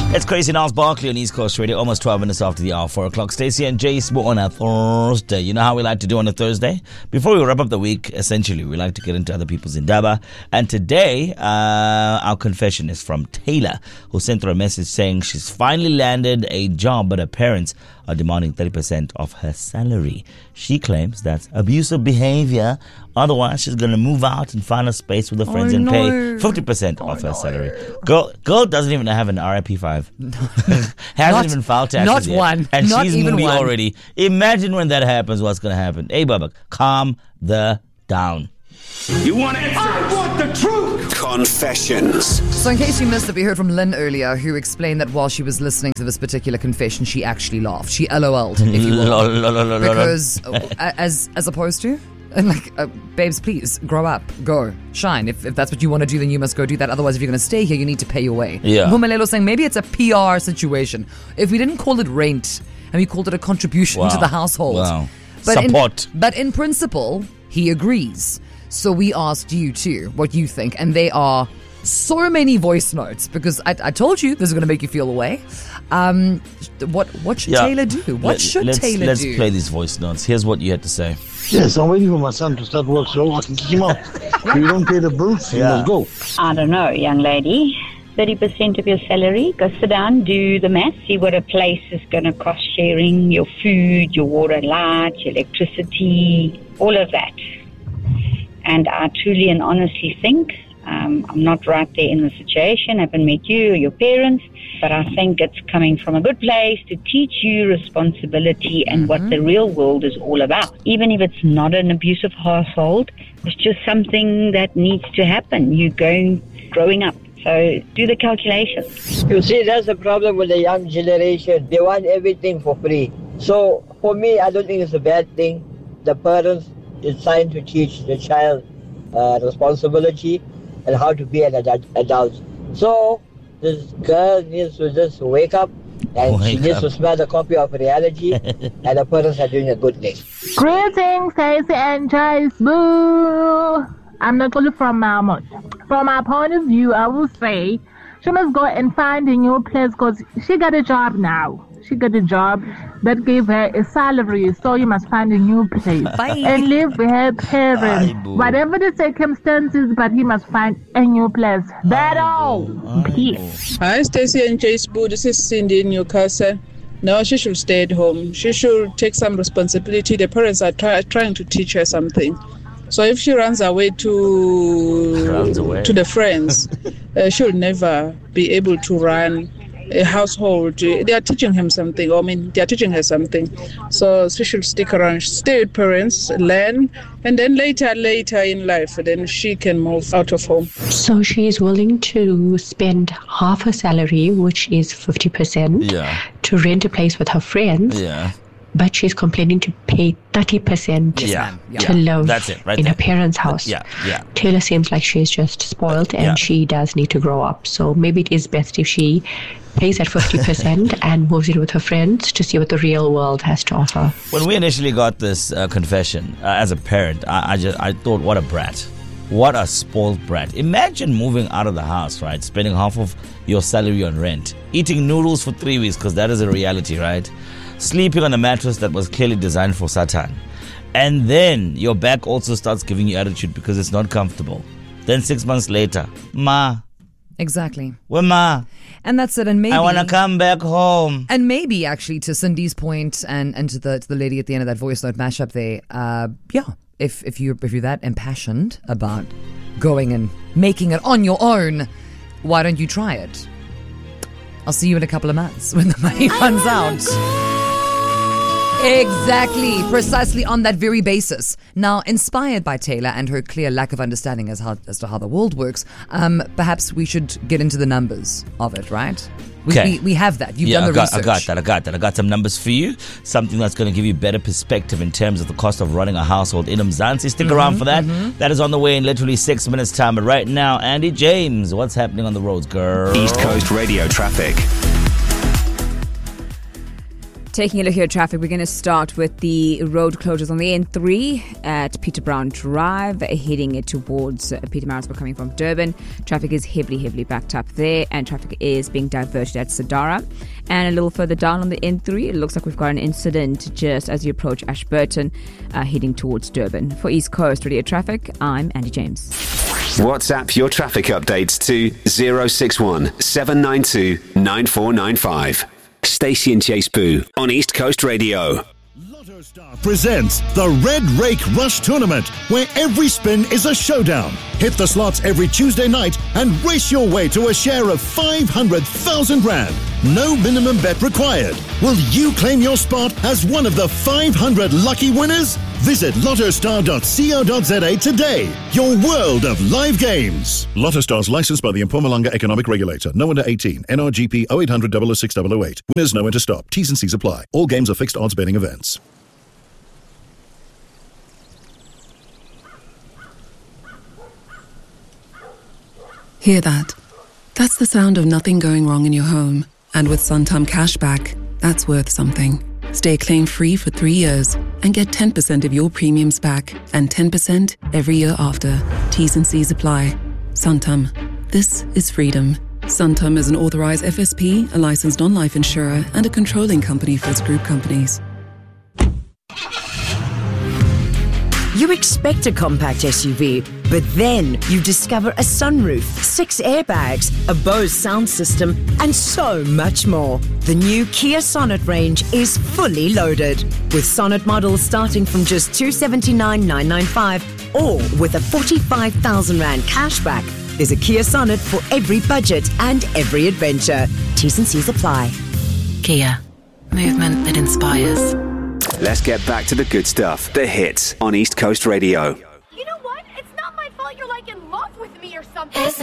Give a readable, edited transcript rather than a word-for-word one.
It's Crazy Niles Barkley on East Coast Radio, almost 12 minutes after the hour, 4 o'clock. Stacey and Jace on a Thursday. You know how we like to do on a Thursday? Before we wrap up the week, essentially, we like to get into other people's indaba. And today, our confession is from Taylor, who sent her a message saying she's finally landed a job, but her parents are demanding 30% of her salary. She claims that's abusive behavior. Otherwise, she's going to move out and find a space with her friends and pay 50% of her salary. Girl doesn't even have an RIP5. Hasn't even filed taxes not yet. one. And Not she's even moody one. already. Imagine when that happens, what's going to happen. Hey, Bubba, calm the down. You want answers? I want the truth. Confessions. So in case you missed it, we heard from Lynn earlier, who explained that while she was listening to this particular confession, she actually laughed. She LOL'd, if you will. Because as opposed to... And babes, please, grow up, go, shine. If that's what you want to do, then you must go do that. Otherwise, if you're going to stay here, you need to pay your way. Yeah. Vumelelo saying maybe it's a PR situation. If we didn't call it rent and we called it a contribution to the household. Wow. But Support. But in principle, he agrees. So we asked you too what you think. And they are so many voice notes because I told you this is going to make you feel away. What should Taylor do? What should Taylor do? Let's play these voice notes. Here's what you had to say. Yes, I'm waiting for my son to start work so I can kick him out. If you don't pay the bills, you must go. I don't know, young lady. 30% of your salary. Go sit down, do the math, see what a place is going to cost sharing, your food, your water, light, your electricity, all of that. And I truly and honestly think, I'm not right there in the situation, I haven't met you or your parents, but I think it's coming from a good place to teach you responsibility and what the real world is all about. Even if it's not an abusive household, it's just something that needs to happen. You're growing up. So do the calculations. You see, that's the problem with the young generation. They want everything for free. So for me, I don't think it's a bad thing. The parents is trying to teach the child responsibility and how to be an adult. So this girl needs to just wake up and she needs to smell the coffee of reality and the parents are doing a good thing. Greetings, Stacey and Jace. Boo! I'm not calling from Malmont. From my point of view, I will say she must go and find a new place because she got a job now. She got a job that gave her a salary, so you must find a new place. And live with her parents. Whatever the circumstances, but he must find a new place. That all. Peace. Hi, Stacey and Jace Boo. This is Cindy in Newcastle. No, she should stay at home. She should take some responsibility. The parents are trying to teach her something. So if she runs away to the friends, she'll never be able to run a household. They are teaching him something. They are teaching her something. So she should stick around, stay with parents, learn, and then later in life, then she can move out of home. So she is willing to spend half her salary, which is 50%, to rent a place with her friends. Yeah. But she's complaining to pay 30% to live in her parents' house. Taylor seems like she's just spoiled and she does need to grow up. So maybe it is best if she pays that 50% and moves in with her friends to see what the real world has to offer. When we initially got this confession, as a parent, I thought, what a brat. What a spoiled brat. Imagine moving out of the house, right? Spending half of your salary on rent. Eating noodles for 3 weeks, because that is a reality, right? Sleeping on a mattress that was clearly designed for Satan. And then your back also starts giving you attitude because it's not comfortable. Then 6 months later, Ma. Exactly. Where Ma? And that's it. And maybe I want to come back home. And maybe actually to Cindy's point and to the lady at the end of that voice note mashup there, if you're that impassioned about going and making it on your own, why don't you try it? I'll see you in a couple of months when the money runs out. Exactly, precisely on that very basis. Now, inspired by Taylor and her clear lack of understanding as to how the world works, perhaps we should get into the numbers of it, right? We have that. You've done the research. I got that. I got some numbers for you. Something that's going to give you better perspective in terms of the cost of running a household in Mzansi. Stick around for that. That is on the way in literally 6 minutes' time. But right now, Andy James, what's happening on the roads, girl? East Coast Radio traffic. Taking a look here at traffic, we're going to start with the road closures on the N3 at Peter Brown Drive, heading towards Pietermaritzburg coming from Durban. Traffic is heavily backed up there, and traffic is being diverted at Sadara. And a little further down on the N3, it looks like we've got an incident just as you approach Ashburton, heading towards Durban. For East Coast Radio Traffic, I'm Andy James. WhatsApp your traffic updates to 061 792 9495. Stacey and Chase Boo on East Coast Radio. LottoStar presents the Red Rake Rush Tournament, where every spin is a showdown. Hit the slots every Tuesday night and race your way to a share of 500,000 Rand. No minimum bet required. Will you claim your spot as one of the 500 lucky winners? Visit lottostar.co.za today. Your world of live games. LottoStar is licensed by the Mpumalanga Economic Regulator. No under 18. NRGP 0800 006 008. Winners know when to stop. T's and C's apply. All games are fixed odds betting events. Hear that? That's the sound of nothing going wrong in your home. And with Santam Cashback, that's worth something. Stay claim-free for 3 years and get 10% of your premiums back and 10% every year after. T's and C's apply. Santam. This is freedom. Santam is an authorized FSP, a licensed non-life insurer, and a controlling company for its group companies. You expect a compact SUV, but then you discover a sunroof, 6 airbags, a Bose sound system, and so much more. The new Kia Sonet range is fully loaded, with Sonet models starting from just 279,995 or with a 45,000 Rand cashback. There's a Kia Sonet for every budget and every adventure. T's and C's apply. Kia. Movement that inspires. Let's get back to the good stuff. The hits on East Coast Radio. You know what? It's not my fault you're like in love with me or something.